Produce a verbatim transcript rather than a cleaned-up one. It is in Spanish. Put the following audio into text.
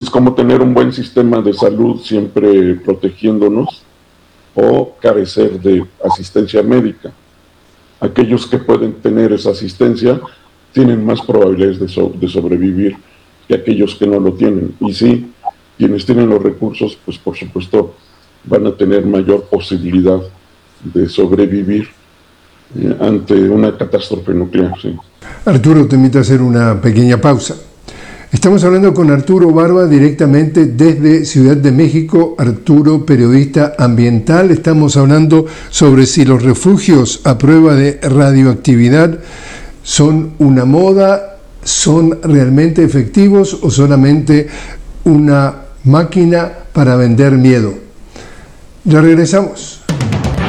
es como tener un buen sistema de salud siempre protegiéndonos o carecer de asistencia médica. Aquellos que pueden tener esa asistencia tienen más probabilidades de, so de sobrevivir que aquellos que no lo tienen. Y sí, quienes tienen los recursos, pues por supuesto van a tener mayor posibilidad de sobrevivir eh, ante una catástrofe nuclear. Sí. Arturo, te invito a hacer una pequeña pausa. Estamos hablando con Arturo Barba directamente desde Ciudad de México. Arturo, periodista ambiental. Estamos hablando sobre si los refugios a prueba de radioactividad son una moda, son realmente efectivos o solamente una máquina para vender miedo. Ya regresamos.